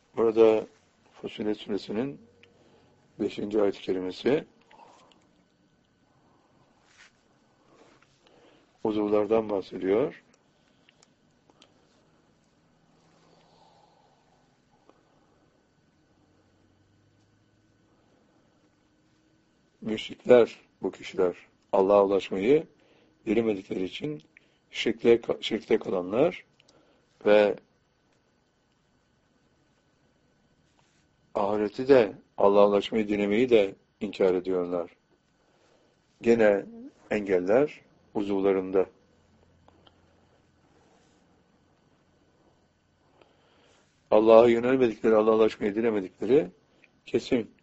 Burada Fussilet Suresinin 5. ayet-i kerimesi uzuvlardan bahsediyor. Müşrikler, bu kişiler Allah'a ulaşmayı dilemedikleri için şirkte kalanlar ve ahireti de Allah'a ulaşmayı dilemeyi de inkar ediyorlar. Gene engeller uzuvlarında. Allah'a yönelmedikleri, Allah'a ulaşmayı dilemedikleri kesin.